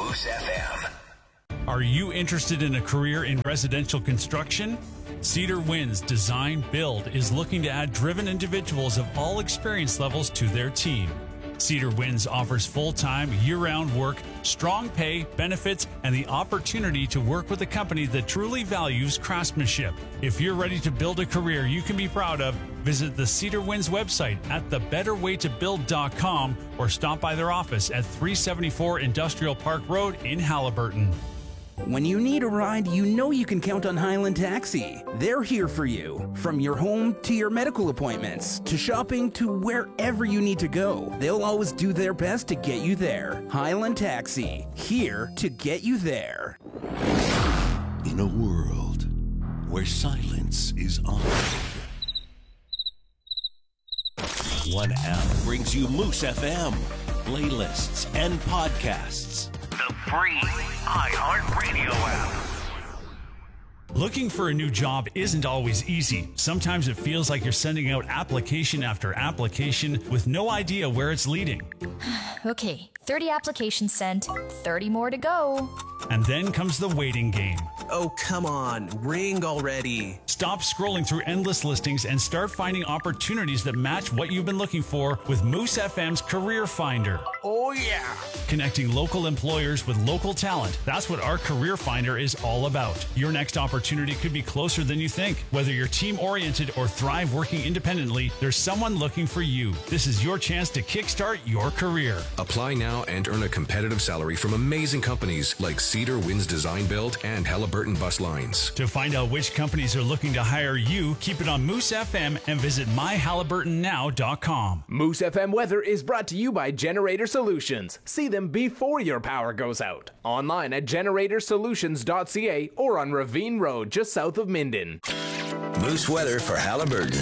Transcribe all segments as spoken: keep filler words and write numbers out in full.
Moose F M. Are you interested in a career in residential construction? Cedar Winds Design Build is looking to add driven individuals of all experience levels to their team. Cedar Winds offers full-time, year-round work, strong pay, benefits, and the opportunity to work with a company that truly values craftsmanship. If you're ready to build a career you can be proud of, visit the Cedar Winds website at the better way to build dot com or stop by their office at three seventy-four Industrial Park Road in Haliburton. When you need a ride, you know you can count on Highland Taxi. They're here for you. From your home to your medical appointments, to shopping, to wherever you need to go. They'll always do their best to get you there. Highland Taxi, here to get you there. In a world where silence is honored, one app brings you Moose F M, playlists and podcasts. The free iHeartRadio app. Looking for a new job isn't always easy. Sometimes it feels like you're sending out application after application with no idea where it's leading. Okay, thirty applications sent, thirty more to go. And then comes the waiting game. Oh, come on, ring already. Stop scrolling through endless listings and start finding opportunities that match what you've been looking for with Moose F M's Career Finder. Oh, yeah. Connecting local employers with local talent. That's what our Career Finder is all about. Your next opportunity could be closer than you think. Whether you're team-oriented or thrive working independently, there's someone looking for you. This is your chance to kickstart your career. Apply now and earn a competitive salary from amazing companies like Cedar Winds Design Build and Haliburton Bus Lines. To find out which companies are looking to hire you, keep it on Moose F M and visit my haliburton now dot com. Moose F M weather is brought to you by Generator Solutions. See them before your power goes out. Online at generator solutions dot c a or on Ravine Road just south of Minden. Moose weather for Haliburton.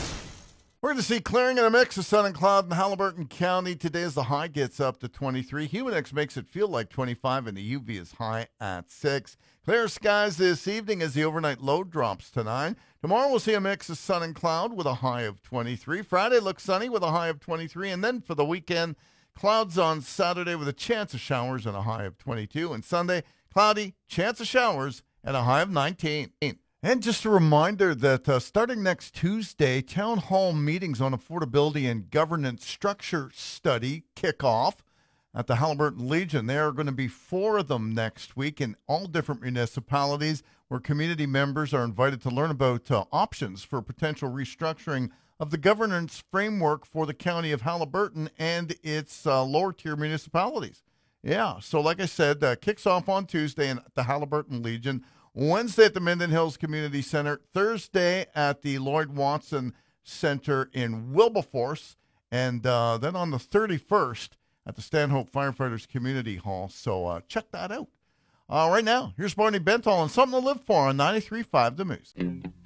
We're going to see clearing and a mix of sun and cloud in Haliburton County. Today as the high gets up to twenty-three. Humidex makes it feel like twenty-five, and the U V is high at six. Clear skies this evening as the overnight low drops to nine. Tomorrow we'll see a mix of sun and cloud with a high of twenty-three. Friday looks sunny with a high of twenty-three. And then for the weekend, clouds on Saturday with a chance of showers and a high of twenty-two. And Sunday, cloudy, chance of showers and a high of nineteen. And just a reminder that uh, starting next Tuesday, town hall meetings on affordability and governance structure study kick off at the Haliburton Legion. There are going to be four of them next week in all different municipalities where community members are invited to learn about uh, options for potential restructuring of the governance framework for the county of Haliburton and its uh, lower tier municipalities. Yeah, so like I said, uh, kicks off on Tuesday at the Haliburton Legion. Wednesday at the Minden Hills Community Center, Thursday at the Lloyd Watson Center in Wilberforce, and uh, then on the thirty-first at the Stanhope Firefighters Community Hall. So uh, check that out. Uh, right now, here's Barney Bentall and Something to Live For on ninety-three point five The Moose.